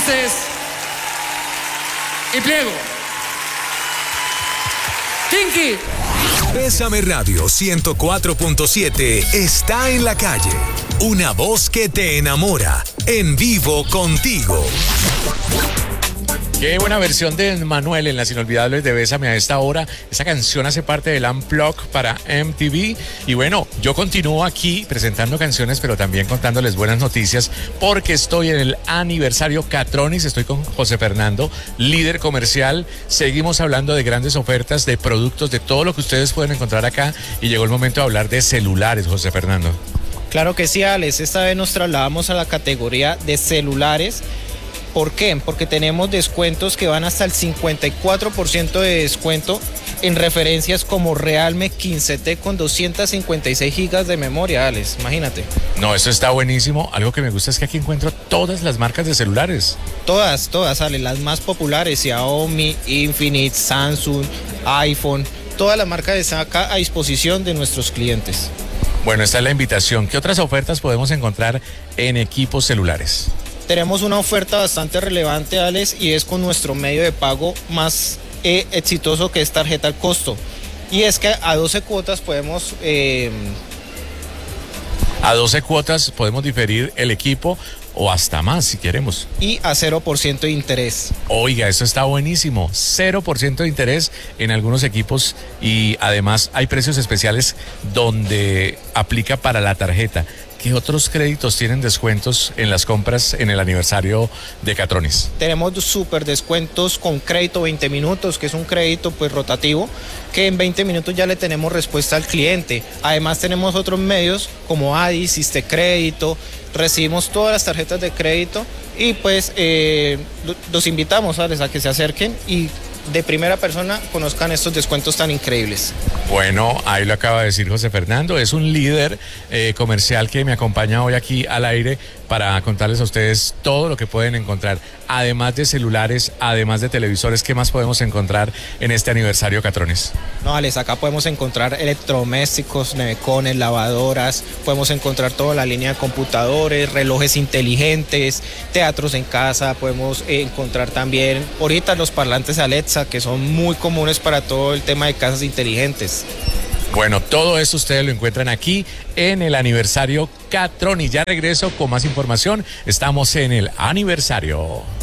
Ulises y Pliego. Kinky. Bésame Radio 104.7 está en la calle. Una voz que te enamora. En vivo contigo. Qué buena versión de Manuel en Las Inolvidables de Bésame a esta hora. Esta canción hace parte del Unplugged para MTV. Y bueno, yo continúo aquí presentando canciones, pero también contándoles buenas noticias, porque estoy en el aniversario Catronis. Estoy con José Fernando, líder comercial. Seguimos hablando de grandes ofertas, de productos, de todo lo que ustedes pueden encontrar acá. Y llegó el momento de hablar de celulares, José Fernando. Claro que sí, Alex. Esta vez nos trasladamos a la categoría de celulares. ¿Por qué? Porque tenemos descuentos que van hasta el 54% de descuento en referencias como Realme 15T con 256 gigas de memoria, Alex, imagínate. No, eso está buenísimo. Algo que me gusta es que aquí encuentro todas las marcas de celulares. Todas, Alex, las más populares, Xiaomi, Infinix, Samsung, iPhone, todas las marcas están acá a disposición de nuestros clientes. Bueno, esta es la invitación. ¿Qué otras ofertas podemos encontrar en equipos celulares? Tenemos una oferta bastante relevante, Alex, y es con nuestro medio de pago más exitoso, que es tarjeta al costo. Y es que a 12 cuotas podemos... A 12 cuotas podemos diferir el equipo o hasta más si queremos. Y a 0% de interés. Oiga, eso está buenísimo. 0% de interés en algunos equipos y además hay precios especiales donde aplica para la tarjeta. ¿Qué otros créditos tienen descuentos en las compras en el aniversario de Catronis? Tenemos súper descuentos con crédito 20 minutos, que es un crédito pues rotativo, que en 20 minutos ya le tenemos respuesta al cliente. Además tenemos otros medios como ADI, Sistecrédito, recibimos todas las tarjetas de crédito y pues los invitamos, ¿sabes?, a que se acerquen y de primera persona conozcan estos descuentos tan increíbles. Bueno, ahí lo acaba de decir José Fernando, es un líder comercial que me acompaña hoy aquí al aire para contarles a ustedes todo lo que pueden encontrar, además de celulares, además de televisores. ¿Qué más podemos encontrar en este aniversario Catronis? No, Alex, acá podemos encontrar electrodomésticos, nevecones, lavadoras, podemos encontrar toda la línea de computadores, relojes inteligentes, teatros en casa, podemos encontrar también ahorita los parlantes Alexa, que son muy comunes para todo el tema de casas inteligentes. Bueno, todo eso ustedes lo encuentran aquí en el aniversario Catronis. Ya regreso con más información. Estamos en el aniversario.